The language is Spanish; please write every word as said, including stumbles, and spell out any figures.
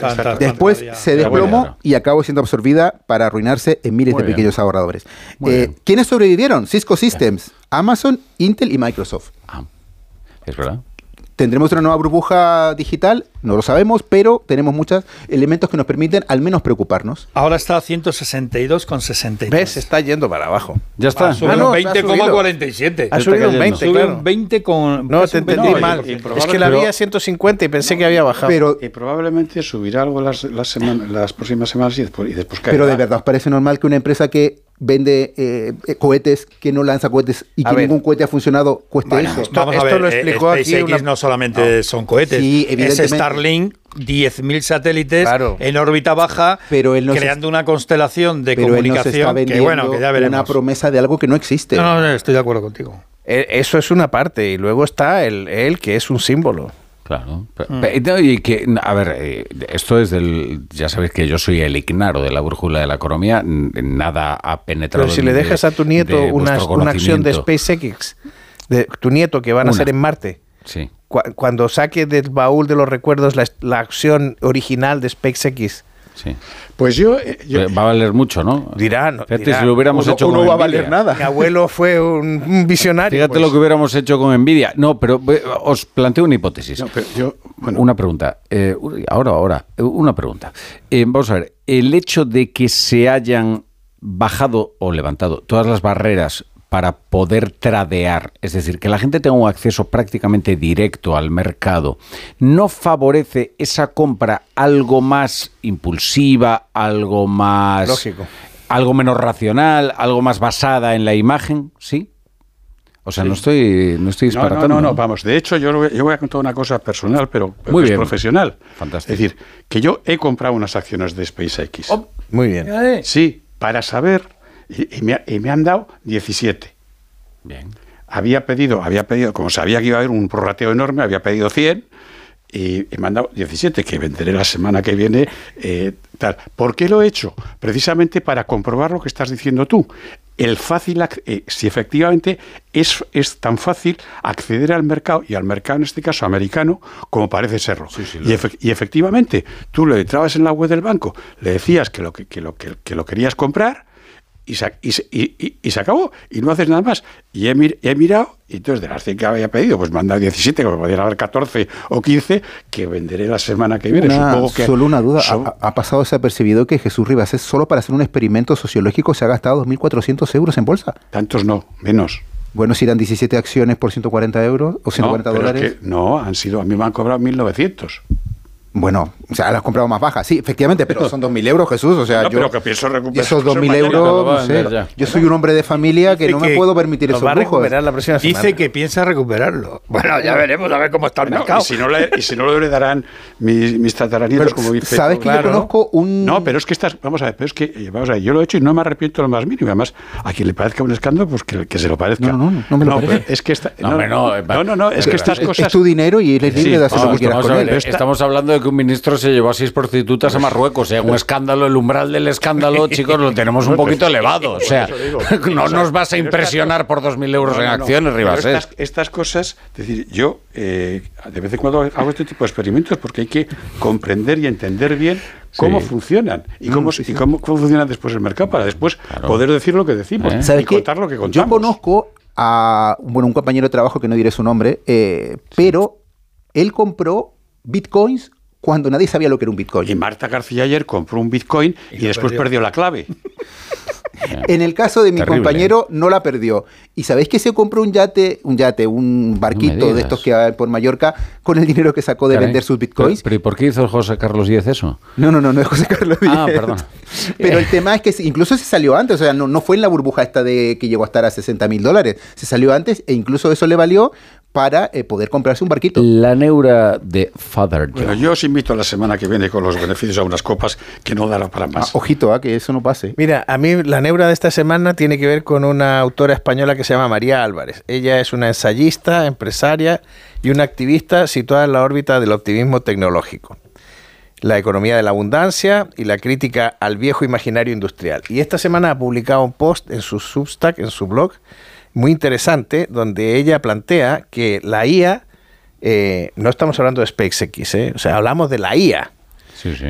está, Después se desplomó y acabó siendo absorbida para arruinarse en miles Muy de pequeños bien. ahorradores. Eh, ¿Quiénes sobrevivieron? Cisco Systems, Amazon, Intel y Microsoft. Ah, es verdad. ¿Tendremos una nueva burbuja digital? No lo sabemos, pero tenemos muchos elementos que nos permiten al menos preocuparnos. Ahora está a ciento sesenta y dos coma sesenta y tres. ¿Ves? Está yendo para abajo. Ya está. Ha subido ah, no, un veinte coma cuarenta y siete. Ha subido un veinte, Sube claro. un veinte con... No, te entendí no, mal. y, y es que la pero, había a ciento cincuenta y pensé no, que había bajado. Pero, y probablemente subirá algo las, las, semana, las próximas semanas y después, y después caerá. Pero de verdad, ¿os parece normal que una empresa que vende eh, cohetes, que no lanza cohetes y a que ver, ningún cohete ha funcionado, cueste bueno, eso? Esto, Vamos esto a ver, lo explicó eh, aquí SpaceX una... no solamente no. son cohetes, sí, es Starlink, diez mil satélites claro. en órbita baja, pero él no creando se, una constelación de pero comunicación él no se está que bueno, que ya veremos. Una promesa de algo que no existe. No, no, no, estoy de acuerdo contigo. Eso es una parte, y luego está el, él, que es un símbolo. Claro. Mm. Y que, a ver, esto es del... Ya sabéis que yo soy el ignaro de la brújula de la economía, nada ha penetrado. Pero si le dejas de, a tu nieto una, una acción de SpaceX, de tu nieto que van a una. ser en Marte, sí. cu cuando saque del baúl de los recuerdos la, la acción original de SpaceX... Sí. Pues yo, yo... Va a valer mucho, ¿no? Dirá, no, Fíjate, dirá, si lo hubiéramos uno, hecho uno con va Nvidia. a valer nada. Mi abuelo fue un, un visionario. Fíjate pues. lo que hubiéramos hecho con Nvidia. No, pero os planteo una hipótesis. No, pero yo, bueno. Una pregunta. Eh, ahora, ahora, una pregunta. Eh, vamos a ver, el hecho de que se hayan bajado o levantado todas las barreras para poder tradear, es decir, que la gente tenga un acceso prácticamente directo al mercado, ¿no favorece esa compra algo más impulsiva, algo más... Lógico. Algo menos racional, algo más basada en la imagen? ¿Sí? O sea, sí. no estoy no estoy disparatando. No, no, no, no, vamos. De hecho, yo, yo voy a contar una cosa personal, pero Muy es bien. profesional. Fantástico. Es decir, que yo he comprado unas acciones de SpaceX. Oh, muy bien. Sí, para saber... Y, y, me, y me han dado diecisiete. Bien. Había pedido, había pedido, como sabía que iba a haber un prorrateo enorme, había pedido cien y, y me han dado diecisiete, que venderé la semana que viene. Eh, tal. ¿Por qué lo he hecho? Precisamente para comprobar lo que estás diciendo tú. El fácil, eh, si efectivamente es, es tan fácil acceder al mercado, y al mercado en este caso americano, como parece serlo. Sí, sí, y, efe, y efectivamente, tú le entrabas en la web del banco, le decías que lo, que, que lo, que, que lo querías comprar, Y se, y, y, y se acabó, y no haces nada más. Y he, mir, he mirado, y entonces de las cien que había pedido, pues me han dado diecisiete, que me podrían haber catorce o quince, que venderé la semana que viene. Una, Supongo que solo una duda, so, ha, ha pasado desapercibido que Jesús Ribas es solo para hacer un experimento sociológico se ha gastado dos mil cuatrocientos euros en bolsa. Tantos no, menos. Bueno, si eran diecisiete acciones por ciento cuarenta euros o ciento cuarenta no, dólares. Es que no, han sido, a mí me han cobrado mil novecientos. Bueno, o sea, las has comprado más bajas, sí, efectivamente, pero son dos mil euros, Jesús, o sea, no, yo... pero que pienso recuperar esos dos mil euros, no sé, yo soy un hombre de familia que Dice no que me puedo permitir esos va a lujos. recuperar la próxima semana. Dice que piensa recuperarlo. Bueno, ya veremos, a ver cómo está el no, mercado. Y si no, le, y si no lo heredarán mis, mis tataranietos, pero, como dice... ¿sabes que claro. yo conozco un...? No, pero es que estás... Vamos a ver, pero es que... Vamos a ver, yo lo he hecho y no me arrepiento lo más mínimo. Además, a quien le parezca un escándalo, pues que, que se lo parezca. No, no, no, no me lo no, parece. Pero es que esta, no, no, no, no, no, no, es que estas es, cosas... Es tu dinero y eres libre sí, de hacer vamos, lo que quieras con ver, él. Estamos hablando de que un ministro se llevó a seis prostitutas a Marruecos. O sea, un escándalo, el umbral del escándalo, chicos, lo tenemos un poquito elevado. O sea, no nos vas a impresionar por dos mil euros en acciones, Ribas. Estas, estas cosas, es decir, yo eh, de vez en cuando hago este tipo de experimentos porque hay que comprender y entender bien cómo sí. funcionan y, cómo, mm, sí, sí. y cómo, cómo funciona después el mercado para después claro. poder decir lo que decimos ¿Eh? y contar lo que contamos. Yo conozco a bueno, un compañero de trabajo que no diré su nombre, eh, pero él compró bitcoins cuando nadie sabía lo que era un bitcoin. Y Marta García ayer compró un bitcoin y, y después perdió. perdió la clave. En el caso de mi Terrible. compañero, no la perdió. ¿Y sabéis que se compró un yate, un yate, un barquito no de estos que hay por Mallorca con el dinero que sacó de Caray. vender sus bitcoins? ¿Pero, pero ¿y por qué hizo José Carlos Díez eso? No, no, no, no es José Carlos Díez. Ah, perdón. Pero el tema es que incluso se salió antes, o sea, no, no fue en la burbuja esta de que llegó a estar a sesenta mil dólares. Se salió antes e incluso eso le valió para eh, poder comprarse un barquito. La neura de Father John. Bueno, yo os invito la semana que viene con los beneficios a unas copas que no dará para más. Ah, ojito, a que eso no pase. Mira, a mí la neura de esta semana tiene que ver con una autora española que se llama María Álvarez. Ella es una ensayista, empresaria y una activista situada en la órbita del optimismo tecnológico, la economía de la abundancia y la crítica al viejo imaginario industrial. Y esta semana ha publicado un post en su Substack, en su blog, muy interesante, donde ella plantea que la I A, eh, no estamos hablando de SpaceX, ¿eh? O sea, hablamos de la I A. Sí, sí.